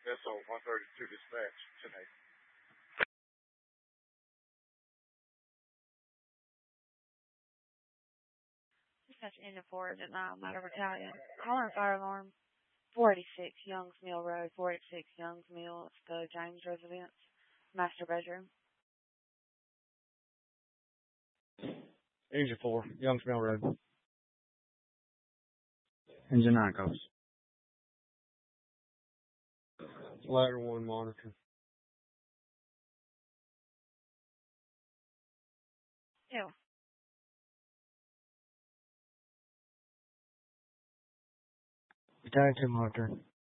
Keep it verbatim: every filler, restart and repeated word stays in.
S O one thirty-two dispatch tonight. Dispatch Engine four is at nine, Matter Battalion. Calling fire alarm. four eighty-six Youngs Mill Road, four eighty-six Youngs Mill. It's the James residence, master bedroom. Engine four, Youngs Mill Road. Engine nine calls. Ladder one monitor. Yeah. Battalion two monitor.